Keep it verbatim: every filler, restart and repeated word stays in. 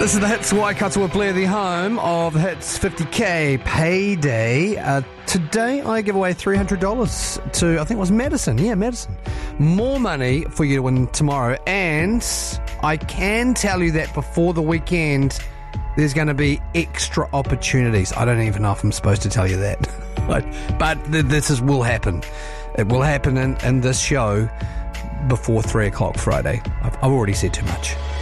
This is the Hits Waikato Blair, the home of Hits fifty K payday. Uh, today I give away three hundred dollars to, I think it was Madison. Yeah, Madison. More money for you to win tomorrow. And I can tell you that before the weekend, there's going to be extra opportunities. I don't even know if I'm supposed to tell you that. but but th- this is will happen. It will happen in, in this show before three o'clock Friday. I've, I've already said too much.